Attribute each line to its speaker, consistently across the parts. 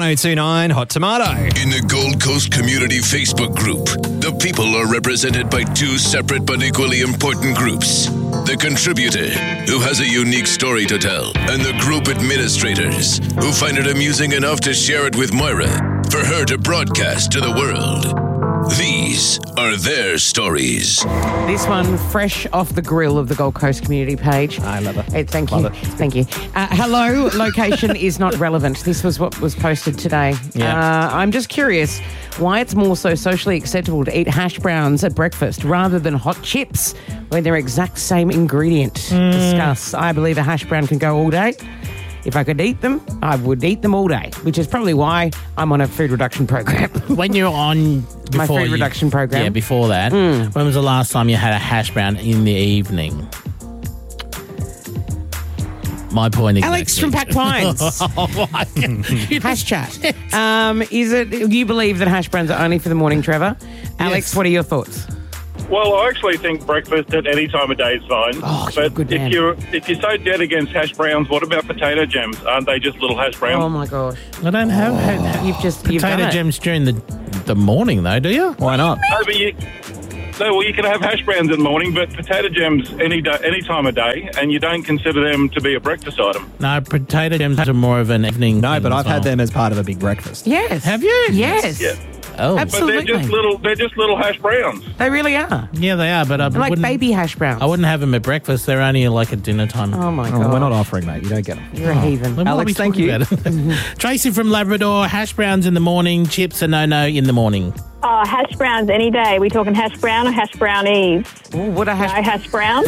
Speaker 1: 1029 Hot Tomato.
Speaker 2: In the Gold Coast Community Facebook group, the people are represented by two separate but equally important groups. The contributor, who has a unique story to tell, and the group administrators, who find it amusing enough to share it with Moira for her to broadcast to the world. These are their stories.
Speaker 3: This one, fresh off the grill of the Gold Coast Community page.
Speaker 1: I love it.
Speaker 3: Hey, thank
Speaker 1: Love
Speaker 3: you.
Speaker 1: it.
Speaker 3: Thank you. Hello, location is not relevant. This was what was posted today.
Speaker 1: Yeah.
Speaker 3: I'm just curious why it's more so socially acceptable to eat hash browns at breakfast rather than hot chips when they're exact same ingredient. Discuss. I believe a hash brown can go all day. If I could eat them, I would eat them all day, which is probably why I'm on a food reduction program.
Speaker 4: When you're on
Speaker 3: My food reduction program.
Speaker 4: Yeah, before that. When was the last time you had a hash brown in the evening? My point exactly.
Speaker 3: Alex from Pack Pines. Hash chat. Is it? You believe that hash browns are only for the morning, Trevor? Alex,
Speaker 4: Yes.
Speaker 3: what are your thoughts?
Speaker 5: Well, I actually think breakfast at any time of day is fine.
Speaker 3: Oh, you're a
Speaker 5: but
Speaker 3: good man.
Speaker 5: if you're so dead against hash browns, what about potato gems? Aren't they just little hash browns?
Speaker 3: Oh my gosh!
Speaker 4: I don't have
Speaker 3: You've done
Speaker 4: potato
Speaker 3: it.
Speaker 4: gems during the morning, though, do you?
Speaker 1: Why not?
Speaker 5: No, but you can have hash browns in the morning, but potato gems any time of day, and you don't consider them to be a breakfast item.
Speaker 4: No, potato gems are more of an evening
Speaker 1: No,
Speaker 4: thing
Speaker 1: but
Speaker 4: as
Speaker 1: I've had
Speaker 4: well.
Speaker 1: them as part of a big breakfast.
Speaker 3: Yes.
Speaker 4: Have you?
Speaker 3: Yes.
Speaker 5: Yeah.
Speaker 4: Oh,
Speaker 5: But
Speaker 3: Absolutely.
Speaker 5: they're just little hash browns.
Speaker 3: They really are.
Speaker 4: yeah, they are, but I
Speaker 3: They're like
Speaker 4: wouldn't,
Speaker 3: baby hash browns.
Speaker 4: I wouldn't have them at breakfast. They're only like at dinner time.
Speaker 3: Oh my
Speaker 1: Oh,
Speaker 3: god!
Speaker 1: we're not offering, mate. You don't get them.
Speaker 3: You're a heathen.
Speaker 4: Then what
Speaker 1: Alex,
Speaker 4: are we
Speaker 1: thank
Speaker 4: talking
Speaker 1: you.
Speaker 4: about? Tracy from Labrador, hash browns in the morning, chips are no in the morning.
Speaker 6: Oh, hash browns any day. We talking hash brown or hash brownies?
Speaker 3: Ooh, what a hash.
Speaker 6: No hash browns.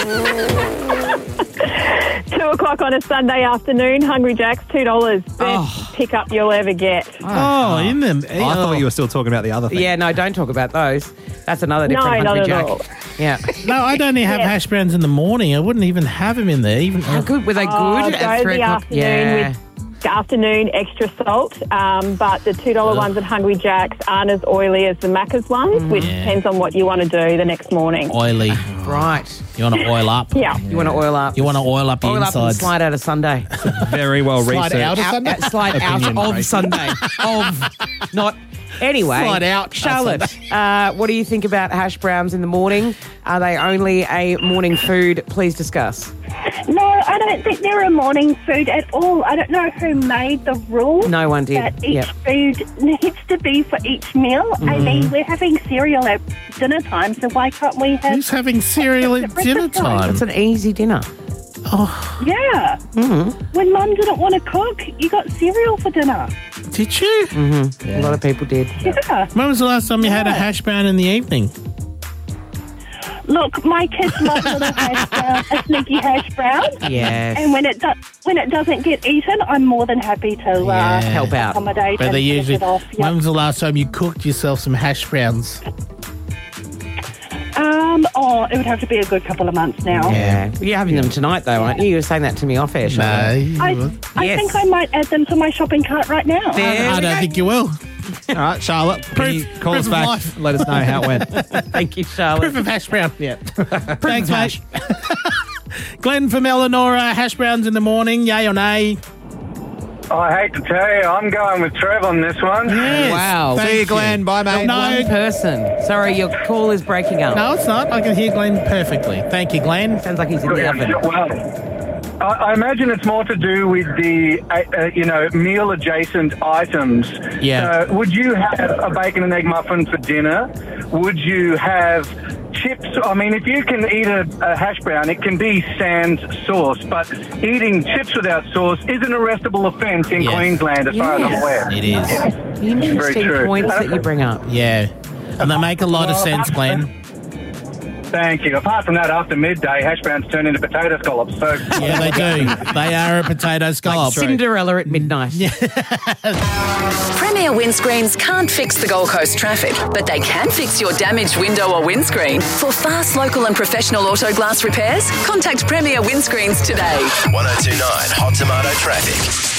Speaker 6: 2 o'clock on a Sunday afternoon, Hungry Jack's, $2. Best pickup you'll ever get.
Speaker 4: Oh, in them.
Speaker 1: I thought you were still talking about the other thing.
Speaker 3: Yeah, no, don't talk about those. That's another
Speaker 6: No,
Speaker 3: different
Speaker 6: not
Speaker 3: Hungry
Speaker 6: at
Speaker 3: Jack.
Speaker 6: all.
Speaker 3: Yeah.
Speaker 4: No, I'd only have
Speaker 6: Yeah.
Speaker 4: hash browns in the morning. I wouldn't even have them in there. Even
Speaker 3: How good were they?
Speaker 6: Oh,
Speaker 3: Good
Speaker 6: go
Speaker 3: at 3
Speaker 6: the
Speaker 3: o'clock.
Speaker 6: afternoon
Speaker 3: Yeah.
Speaker 6: with afternoon extra salt, but the $2 ones at Hungry Jack's aren't as oily as the Macca's ones, which depends on what you want to do the next morning.
Speaker 4: oily.
Speaker 3: Right.
Speaker 4: You want to oil up?
Speaker 6: Yeah.
Speaker 3: You want to oil up.
Speaker 4: You want to oil up the
Speaker 3: oil up and
Speaker 4: insides.
Speaker 3: slide out of Sunday.
Speaker 1: Very well
Speaker 4: Slide
Speaker 1: researched.
Speaker 4: out of Sunday?
Speaker 3: Slide out
Speaker 1: Opinion,
Speaker 3: of
Speaker 1: Tracy.
Speaker 3: Sunday. Of, not. Anyway,
Speaker 4: Slide out
Speaker 3: Charlotte, what do you think about hash browns in the morning? Are they only a morning food? Please discuss.
Speaker 7: No, I don't think they're a morning food at all. I don't know who made the rule.
Speaker 3: No one did.
Speaker 7: That each
Speaker 3: Yep.
Speaker 7: food needs to be for each meal. I mean, we're having cereal at dinner time, so why can't we have...
Speaker 4: Who's having cereal at dinner time?
Speaker 3: It's an easy dinner.
Speaker 7: Yeah. When Mum didn't want to cook, you got cereal for dinner.
Speaker 4: Did you?
Speaker 3: A lot of people did.
Speaker 7: Yeah.
Speaker 4: When was the last time you had a hash brown in the evening?
Speaker 7: Look, my kids love little hash brown, a sneaky hash brown.
Speaker 3: Yes.
Speaker 7: And when it doesn't get eaten, I'm more than happy to
Speaker 3: Help out.
Speaker 7: accommodate
Speaker 4: But
Speaker 7: and
Speaker 4: they
Speaker 7: finish
Speaker 4: usually.
Speaker 7: it off. Yeah.
Speaker 4: When was the last time you cooked yourself some hash browns?
Speaker 7: It would have to be a good couple of months now.
Speaker 3: Yeah. You're having them tonight, though, aren't you? You were saying that to me off air, Charlotte.
Speaker 7: I
Speaker 3: Yes.
Speaker 7: think I might add them to my shopping cart right now.
Speaker 3: There
Speaker 4: I
Speaker 3: we
Speaker 4: don't
Speaker 3: go.
Speaker 4: think you will.
Speaker 1: All right, Charlotte, can you call
Speaker 4: proof
Speaker 1: us
Speaker 4: of
Speaker 1: back?
Speaker 4: life.
Speaker 1: Let us know how it went.
Speaker 3: Thank you, Charlotte.
Speaker 4: Proof of hash brown.
Speaker 1: Yeah.
Speaker 4: Thanks, mate. Glenn from Eleanor, hash browns in the morning, yay or nay?
Speaker 8: I hate to tell you, I'm going with Trev on this one.
Speaker 4: Yes.
Speaker 3: Wow.
Speaker 4: Thank
Speaker 1: See you, Glenn. Bye, mate.
Speaker 4: No.
Speaker 3: One person. Sorry, your call is breaking up.
Speaker 4: No, it's not. I can hear Glenn perfectly. Thank you, Glenn.
Speaker 3: Sounds like he's in the oven.
Speaker 8: Well, I imagine it's more to do with the, meal-adjacent items.
Speaker 4: Yeah.
Speaker 8: Would you have a bacon and egg muffin for dinner? Would you have chips? I mean, if you can eat a hash brown, it can be sans sauce, but eating chips without sauce is an arrestable offence in
Speaker 4: Yes.
Speaker 8: Queensland, as far as I'm
Speaker 3: Yes.
Speaker 8: aware.
Speaker 4: It is.
Speaker 3: Interesting
Speaker 8: true.
Speaker 3: points that you bring up.
Speaker 4: Yeah. And they make a lot of sense, Glenn.
Speaker 8: Thank you. Apart from that, after midday, hash browns turn into potato scallops. So
Speaker 4: Yeah, they do. They are a potato scallop.
Speaker 3: Cinderella at midnight.
Speaker 9: Premier Windscreens can't fix the Gold Coast traffic, but they can fix your damaged window or windscreen. For fast, local and professional auto glass repairs, contact Premier Windscreens today.
Speaker 2: 1029 Hot Tomato Traffic.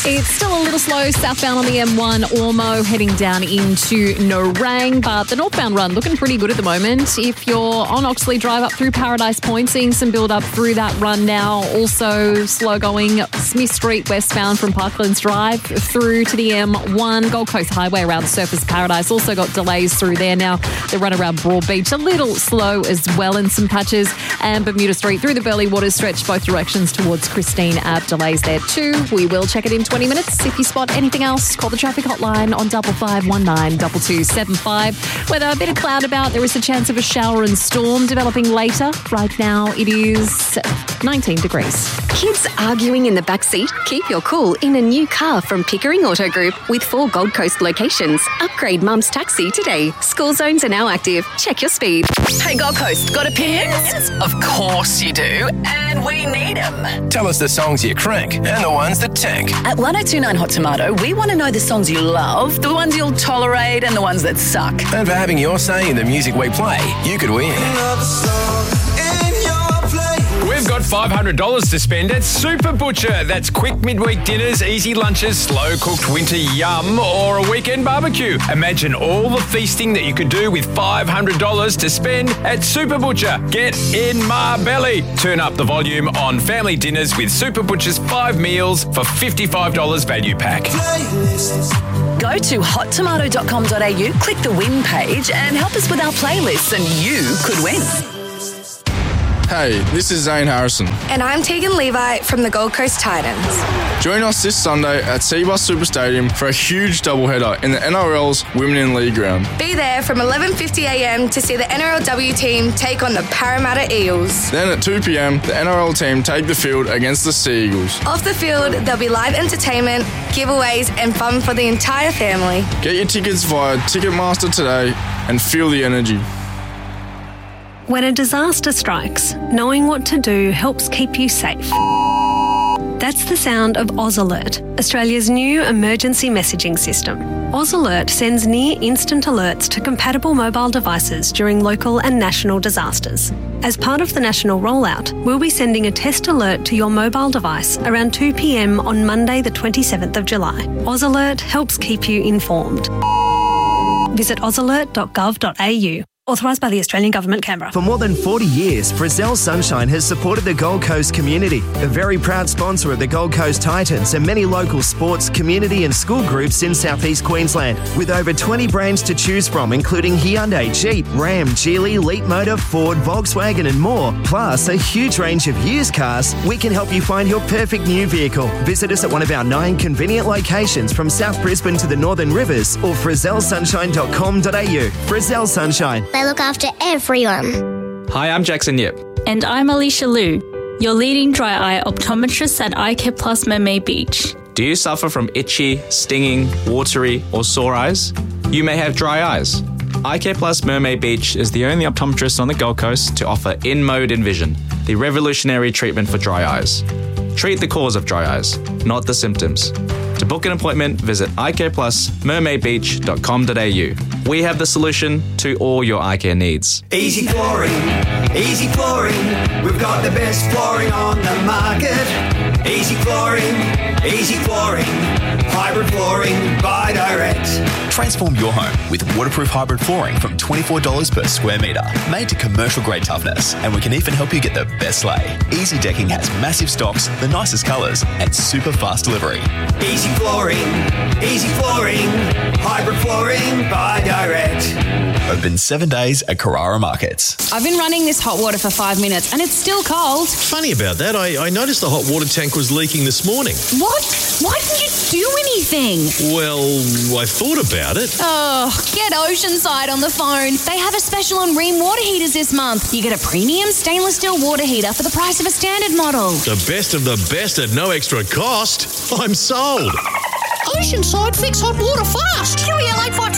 Speaker 10: It's still a little slow southbound on the M1 Ormo heading down into Nerang, but the northbound run looking pretty good at the moment. If you're on Oxley Drive up through Paradise Point, seeing some build up through that run now. Also slow going Smith Street westbound from Parklands Drive through to the M1 Gold Coast Highway around Surfers Paradise. Also got delays through there now. The run around Broad Beach a little slow as well in some patches, and Bermuda Street through the Burleigh Waters stretch both directions towards Christine Ave. Delays there too. We will check it in 20 minutes. If you spot anything else, call the traffic hotline on 5519 2275. Weather a bit of cloud about. There is a chance of a shower and storm developing later. Right now it is 19 degrees.
Speaker 11: Kids arguing in the backseat? Keep your cool in a new car from Pickering Auto Group with 4 Gold Coast locations. Upgrade Mum's Taxi today. School zones are now active. Check your speed.
Speaker 9: Hey, Gold Coast, got opinions? Of course you do, and we need them.
Speaker 12: Tell us the songs you crank and the ones that tank.
Speaker 9: At 1029 Hot Tomato, we want to know the songs you love, the ones you'll tolerate, and the ones that suck.
Speaker 12: And for having your say in the music we play, you could win.
Speaker 13: We've got $500 to spend at Super Butcher. That's quick midweek dinners, easy lunches, slow-cooked winter yum, or a weekend barbecue. Imagine all the feasting that you could do with $500 to spend at Super Butcher. Get in my belly. Turn up the volume on family dinners with Super Butcher's 5 meals for $55 value pack.
Speaker 9: Go to hottomato.com.au, click the win page, and help us with our playlists, and you could win.
Speaker 14: Hey, this is Zane Harrison.
Speaker 15: And I'm Tegan Levi from the Gold Coast Titans.
Speaker 14: Join us this Sunday at Seabus Super Stadium for a huge doubleheader in the NRL's Women in League round.
Speaker 15: Be there from 11:50am to see the NRLW team take on the Parramatta Eels.
Speaker 14: Then at 2pm, the NRL team take the field against the Sea Eagles.
Speaker 15: Off the field, there'll be live entertainment, giveaways and fun for the entire family.
Speaker 14: Get your tickets via Ticketmaster today and feel the energy.
Speaker 16: When a disaster strikes, knowing what to do helps keep you safe. That's the sound of Oz Alert, Australia's new emergency messaging system. Oz Alert sends near-instant alerts to compatible mobile devices during local and national disasters. As part of the national rollout, we'll be sending a test alert to your mobile device around 2pm on Monday the 27th of July. Oz Alert helps keep you informed. Visit ozalert.gov.au. Authorised by the Australian Government, Canberra.
Speaker 17: For more than 40 years, Frizzell Sunshine has supported the Gold Coast community, a very proud sponsor of the Gold Coast Titans and many local sports, community and school groups in southeast Queensland. With over 20 brands to choose from, including Hyundai, Jeep, Ram, Geely, Leapmotor, Ford, Volkswagen and more, plus a huge range of used cars, we can help you find your perfect new vehicle. Visit us at one of our 9 convenient locations from South Brisbane to the Northern Rivers or frizzellsunshine.com.au. Frizzell Sunshine.
Speaker 18: They look after everyone.
Speaker 19: Hi, I'm Jackson Yip.
Speaker 20: And I'm Alicia Liu, your leading dry eye optometrist at Eye Care Plus Mermaid Beach.
Speaker 19: Do you suffer from itchy, stinging, watery, or sore eyes? You may have dry eyes. Eye Care Plus Mermaid Beach is the only optometrist on the Gold Coast to offer InMode Envision, the revolutionary treatment for dry eyes. Treat the cause of dry eyes, not the symptoms. To book an appointment, visit eyecareplusmermaidbeach.com.au. We have the solution to all your eye care needs.
Speaker 21: Easy flooring, easy flooring. We've got the best flooring on the market. Easy flooring, hybrid flooring by Direct.
Speaker 22: Transform your home with waterproof hybrid flooring from $24 per square metre. Made to commercial grade toughness, and we can even help you get the best lay. Easy Decking has massive stocks, the nicest colours, and super fast delivery.
Speaker 21: Easy flooring, hybrid flooring by Direct.
Speaker 22: Open 7 days at Carrara Markets.
Speaker 23: I've been running this hot water for 5 minutes and it's still cold.
Speaker 24: Funny about that, I noticed the hot water tank was leaking this morning.
Speaker 23: What? Why didn't you do anything?
Speaker 24: Well, I thought about it.
Speaker 23: Oh, get Oceanside on the phone. They have a special on Rheem water heaters this month. You get a premium stainless steel water heater for the price of a standard model.
Speaker 24: The best of the best at no extra cost. I'm sold.
Speaker 23: Oceanside, fix hot water fast. QEL 852